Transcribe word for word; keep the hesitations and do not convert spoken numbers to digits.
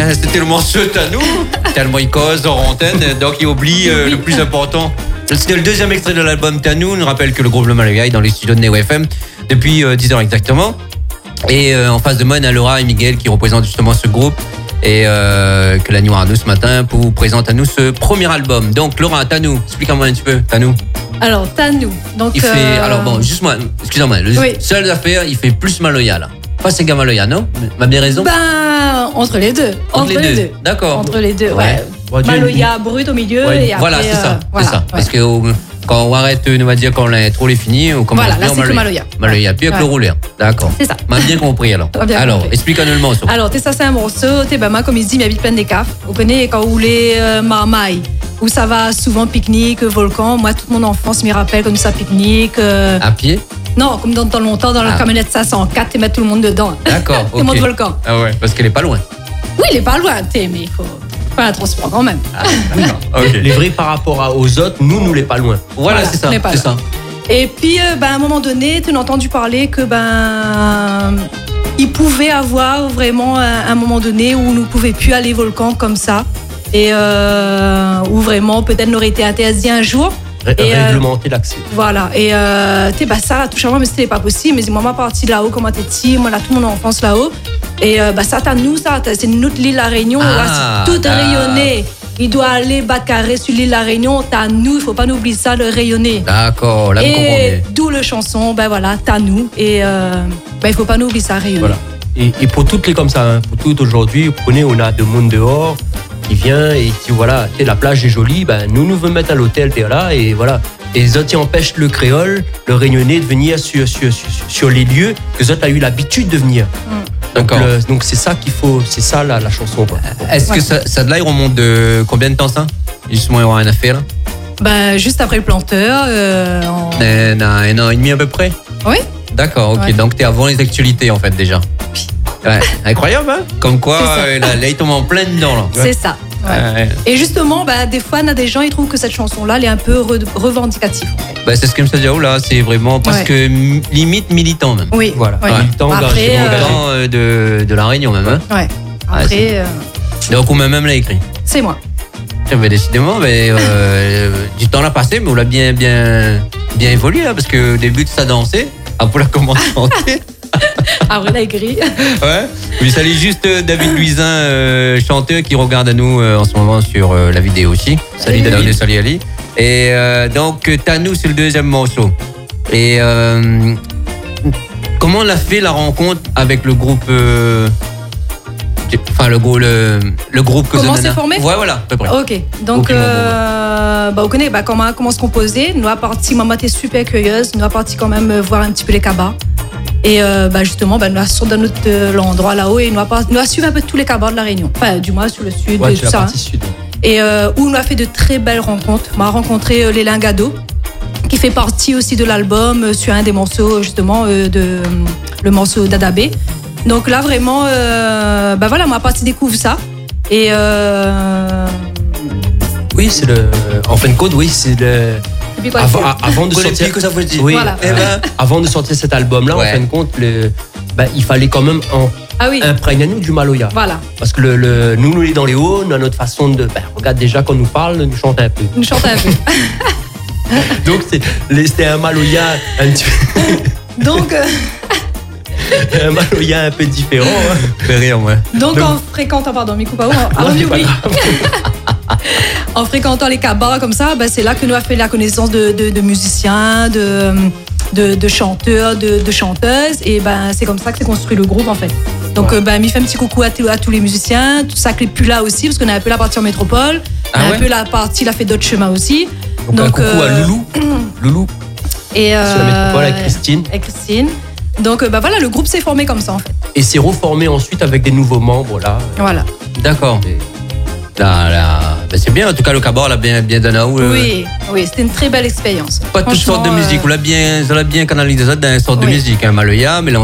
ben, c'était le morceau Tanou. Tellement il cause hors antenne, donc il oublie euh, le plus important. C'était le deuxième extrait de l'album Tanou. On nous rappelle que le groupe Le Maloya est dans les studios de Neo F M depuis euh, dix heures exactement. Et euh, en face de moi, on a Laura et Miguel qui représentent justement ce groupe. Et euh, que l'Agneau Arnaud ce matin pour vous présenter à nous ce premier album. Donc Laura, Tanou, explique-moi un petit peu, Tanou. Alors, Tanou. Donc, il fait. euh... Alors bon, juste moi, excusez-moi, le oui. seul affaire, il fait plus Maloya là. Pas Sega Maloya, non? M'a bien raison? Ben, entre les deux. Entre, entre les, les deux. deux. D'accord. Entre les deux, ouais. ouais. Maloya brut au milieu ouais. et après. Voilà, c'est ça. Euh, voilà, c'est ça. Ouais. Parce que euh, quand on arrête, on va dire qu'on l'a trop les fini, on commence voilà, là, c'est que Maloya. Maloya, puis avec ouais. le rouleur. D'accord. C'est ça. M'a bien compris alors. Bien alors, compris. explique-nous le morceau. Alors, ça, c'est un morceau, t'es ben, moi, comme il dit, m'habite plein des caves. Vous connaissez quand vous les euh, marmailles, où ça va souvent pique-nique, volcan. Moi, toute mon enfance m'y rappelle comme ça, pique-nique. Euh... À pied? Non, comme dans, dans longtemps, dans ah. la camionnette cinq cent quatre, et mettre tout le monde dedans. D'accord. Tout le monde volcan. Ah ouais, parce qu'elle est pas loin. Oui, il est pas loin, t'es, mais il faut. Pas un transport quand même. Ah, okay. Les vrais par rapport à, aux autres, nous, nous les pas loin. Voilà, voilà c'est ça. C'est ça. Et puis, euh, ben, à un moment donné, tu as entendu parler que ben, il pouvait avoir vraiment un, un moment donné où nous ne pouvions plus aller volcan comme ça, et euh, où vraiment peut-être n'aurait été interdit un jour. Et réglementer euh, l'accès. Voilà. Et euh, tu sais, bah, ça, tout simplement, mais c'était pas possible. Mais moi, ma partie de là-haut, comment t'es petit, moi, là, toute mon enfance là-haut. Et euh, bah, ça, t'as nous, ça, c'est notre l'île La Réunion, ah, c'est tout ah. rayonné. Il doit aller battre carré sur l'île La Réunion, t'as nous, il faut pas nous oublier ça, le rayonner. D'accord, là, vous comprenez. Et d'où le chanson, ben voilà, t'as nous. Et euh, ben, il faut pas nous oublier ça, rayonner. Voilà. Et, et pour toutes les comme ça, hein, pour toutes aujourd'hui, vous prenez, on a de monde dehors qui vient et qui, voilà, la plage est jolie, ben, nous, nous veut mettre à l'hôtel, t'es là, et voilà. Et les autres, ils empêchent le créole, le réunionnais de venir sur, sur, sur, sur les lieux que les autres ont eu l'habitude de venir. Mm. Donc, le, donc c'est ça qu'il faut, c'est ça la, la chanson. Quoi. Est-ce ouais. que ça, ça de là, il remonte de combien de temps ça? Justement, il y aura un affaire. Ben, juste après le planteur. Euh, en... un, un an et demi à peu près? Oui. D'accord, ok. Ouais. Donc, tu es avant les actualités en fait déjà. Ouais. Incroyable, hein? Comme quoi, euh, là, là, il tombe en plein dedans. Là. C'est ouais. ça. Ouais. Ouais. Et justement, bah, des fois, on a des gens, ils trouvent que cette chanson-là, elle est un peu re- revendicative. En fait. Bah, c'est ce que je me dis, là, c'est vraiment parce ouais. que m- limite militant même. Oui. Voilà. Ouais. Militant, Après, euh... de, de la Réunion même. Hein. Ouais. Après. Ouais, euh... Donc, on m'a même l'a écrit. C'est moi. Mais décidément, mais, euh, du temps l'a passé, mais on l'a bien, bien, bien évolué, là, parce que au début de ça danser, après, on a commencé à chanter. Après, il a écrit. Ouais. Oui, salut juste David Luisin, euh, chanteur qui regarde à nous euh, en ce moment sur euh, la vidéo aussi. Salut, salut David. Salut Ali. Et euh, donc, Tanou, c'est le deuxième morceau. Et euh, comment on a fait la rencontre avec le groupe euh, Enfin, le, le, le groupe que Comment c'est formé? Ouais, voilà, à peu près. Ok. Donc, euh, bah, vous connaissez bah, comment, comment se composer. Nous, à partir, maman était super curieuse. Nous, à partir quand même voir un petit peu les cabas. Et euh, bah, justement, bah, nous avons dans notre euh, l'endroit là-haut et nous avons suivi un peu tous les cabas de la Réunion. Enfin, du moins sur le sud, ouais, et tout ça. Hein. Sud. Et euh, où nous a fait de très belles rencontres. On a rencontré euh, les Lingado, qui fait partie aussi de l'album euh, sur un des morceaux, justement, euh, de, euh, le morceau d'Adabé. Donc là, vraiment, euh, bah voilà, moi, à partir découvre ça. Et. Euh... Oui, c'est le. En fin de compte, oui, c'est le. Quoi, avant, avant de sortir que ça veut dire. Oui, voilà. eh ben, avant de sortir cet album-là, ouais. En fin de compte, le, ben, il fallait quand même en, ah oui. imprégner nous du Maloya. Voilà. Parce que le, le, nous, nous, les dans les hauts, notre façon de. Ben, regarde déjà quand on nous parle, nous chante un peu. Nous chante un peu. Donc, c'était un Maloya un petit peu. Donc. Euh... un Maloya un peu différent. Hein. Fait rire, ouais. Donc, Donc, en fréquentant, pardon, mes coups, avant d'oublier. En fréquentant les cabas comme ça, bah, c'est là que nous avons fait la connaissance de, de, de musiciens, de, de, de chanteurs, de, de chanteuses. Et bah, c'est comme ça que s'est construit le groupe en fait. Donc, ouais. bah, m'y fait un petit coucou à, à tous les musiciens. Tout ça qui est plus là aussi, parce qu'on a un peu la partie en métropole. Ah on a ouais? un peu la partie, il a fait d'autres chemins aussi. Donc, Donc un coucou euh... à Loulou. Loulou. Et euh... sur la métropole avec Christine. Avec Christine. Donc, bah, voilà, le groupe s'est formé comme ça en fait. Et s'est reformé ensuite avec des nouveaux membres là. Voilà. D'accord. Et... Là, là, ben c'est bien, en tout cas le cabaret l'a bien, bien donné à vous. Oui, oui, c'était une très belle expérience. Pas toutes sortes de musique, euh... on l'a bien, on l'a bien canalisé dans une sorte oui. de musique, hein, Maloya, mais